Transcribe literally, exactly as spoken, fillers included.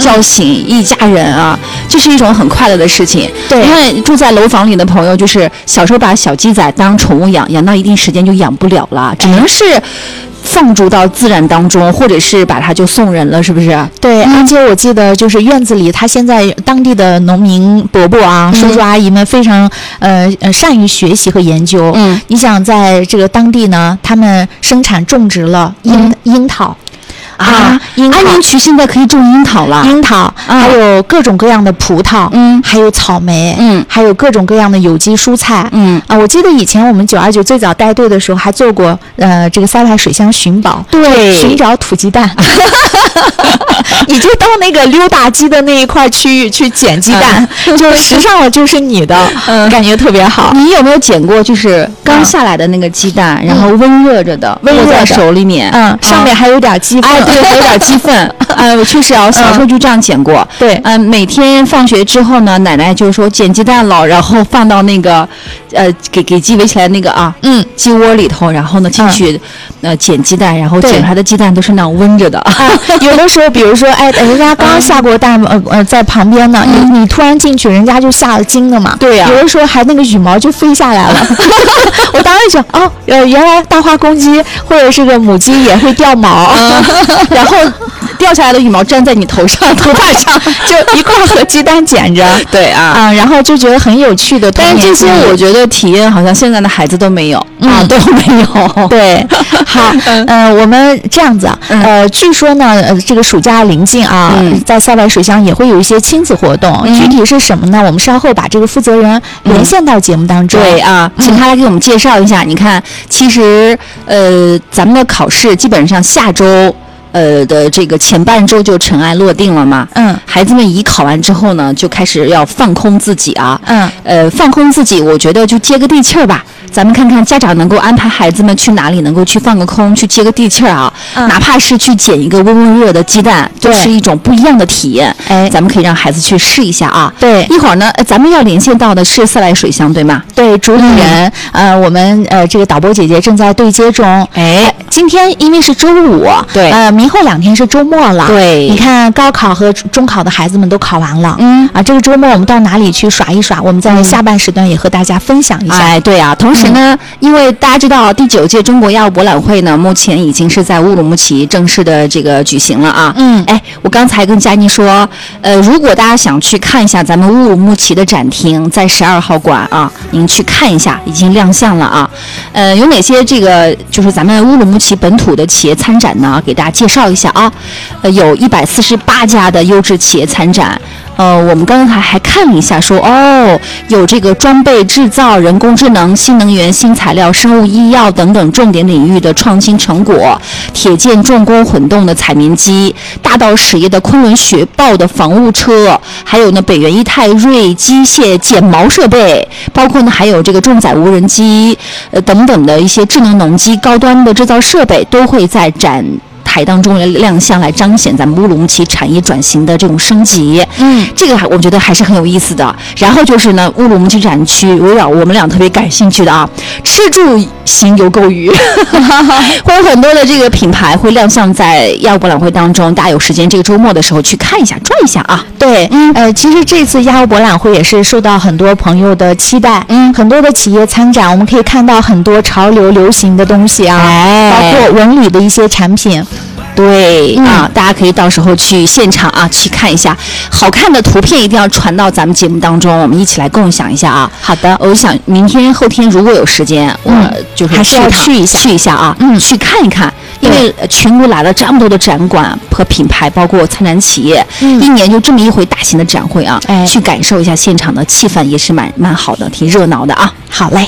叫醒一家人啊，这是一种很快乐的事情。 对， 你看住在楼房里的朋友，就是小时候把小鸡仔当宠物养，养到一定时间就养不了了，只能是放逐到自然当中，或者是把它就送人了，是不是？ 对，而且我记得就是院子里，他现在当地的农民伯伯啊、叔叔阿姨们非常呃呃善于学习和研究。 嗯， 你想在这个当地呢，他们生产种植了樱、嗯、樱桃。 啊，安宁区现在可以种樱桃了， 樱桃、啊、还有各种各样的葡萄， 嗯， 还有草莓， 嗯， 还有各种各样的有机蔬菜， 嗯啊，我记得以前我们九二九最早带队的时候还做过呃这个塞外水乡寻宝， 对， 寻找土鸡蛋，你就到那个溜达鸡的那一块区域去捡鸡蛋，嗯、就时尚了就是你的，嗯，感觉特别好。 你有没有捡过就是刚下来的那个鸡蛋，嗯、然后温热着的， 温热在手里面， 嗯，上面还有点鸡粪。 哎对，还有点鸡粪。呃，我确实啊，我小时候就这样捡过。 嗯、对， 嗯、呃，每天放学之后呢，奶奶就说捡鸡蛋了，然后放到那个，呃，给给鸡围起来那个啊， 嗯， 鸡窝里头，然后呢进去，嗯、呃，捡鸡蛋，然后捡出来的鸡蛋都是那样温着的。 啊，有的时候，比如说，哎，人家刚下过蛋，呃呃，在旁边呢，嗯、你你突然进去，人家就吓了惊了嘛。 对呀、啊， 有的时候还那个羽毛就飞下来了。我当时想，哦，呃，原来大花公鸡或者是个母鸡也会掉毛。 嗯然后掉下来的羽毛粘在你头上、头发上， 就一块和鸡蛋捡着。 对啊， 啊，然后就觉得很有趣的。 但是这些我觉得体验好像现在的孩子都没有、 嗯、 啊，都没有。 对，好，嗯、呃，我们这样子啊，呃，据说呢，呃，这个暑假临近啊，嗯、在塞外水乡也会有一些亲子活动，嗯、具体是什么呢？我们稍后把这个负责人连线到节目当中。 嗯、对啊，请他来给我们介绍一下。你看，其实呃，咱们的考试基本上下周。呃的这个前半周就尘埃落定了嘛， 嗯， 孩子们一考完之后呢，就开始要放空自己啊， 嗯， 呃，放空自己，我觉得就接个地气儿吧。咱们看看家长能够安排孩子们去哪里，能够去放个空，去接个地气儿啊， 嗯、 哪怕是去捡一个温温热的鸡蛋，就是一种不一样的体验。 哎， 咱们可以让孩子去试一下啊。 对， 一会儿呢，咱们要连线到的是塞外水乡，对吗？ 对，主理人，嗯、呃，我们呃这个导播姐姐正在对接中。 哎， 呃、今天因为是周五， 对， 呃，明后两天是周末了。 对， 你看高考和中考的孩子们都考完了， 嗯啊，这个周末我们到哪里去耍一耍？我们在下半时段也和大家分享一下。 哎，对啊，同时呢，嗯、因为大家知道第九届中国亚奥博览会呢，目前已经是在乌鲁木齐正式的这个举行了啊。 嗯， 哎，我刚才跟佳妮说，呃，如果大家想去看一下咱们乌鲁木齐的展厅，在十二号馆啊，您去看一下，已经亮相了啊。呃，有哪些这个就是咱们乌鲁木齐本土的企业参展呢？给大家介绍一下啊。呃，有一百四十八家的优质企业参展。呃，我们刚才还看了一下说，说哦，有这个装备制造、人工智能、新能源、新材料、生物医药等等重点领域的创新成果，铁建重工混动的采棉机，大道实业的昆仑雪豹的防务车，还有呢北元一泰瑞机械剪毛设备，包括呢还有这个重载无人机，呃等等的一些智能农机、高端的制造设备都会在展台当中来亮相，来彰显咱们乌鲁木齐产业转型的这种升级。 嗯，这个我觉得还是很有意思的。然后就是呢，乌鲁木齐展区围绕我们俩特别感兴趣的啊，吃住行游购娱，会有很多的这个品牌会亮相在亚奥博览会当中。大家有时间这个周末的时候去看一下、转一下啊。 对，嗯，呃，其实这次亚奥博览会也是受到很多朋友的期待， 嗯， 很多的企业参展，我们可以看到很多潮流流行的东西啊， 哎、 包括文旅的一些产品。 对、 嗯、 啊，大家可以到时候去现场啊去看一下，好看的图片一定要传到咱们节目当中，我们一起来共享一下啊。 好的， 我想明天后天如果有时间， 嗯、 我就是还是要去一下去一下啊， 嗯， 去看一看，因为全国来了这么多的展馆和品牌，包括参展企业， 嗯， 一年就这么一回大型的展会啊， 哎， 去感受一下现场的气氛也是蛮蛮好的，挺热闹的啊。 好嘞。